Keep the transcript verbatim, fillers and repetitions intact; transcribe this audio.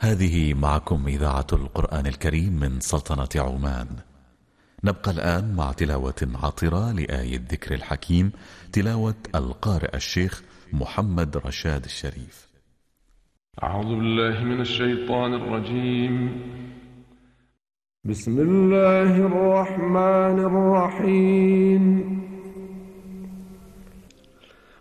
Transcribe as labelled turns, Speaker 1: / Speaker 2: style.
Speaker 1: هذه معكم إذاعة القرآن الكريم من سلطنة عمان. نبقى الآن مع تلاوة عطرة لآية الذكر الحكيم، تلاوة القارئ الشيخ محمد رشاد الشريف.
Speaker 2: أعوذ بالله من الشيطان الرجيم. بسم الله الرحمن الرحيم.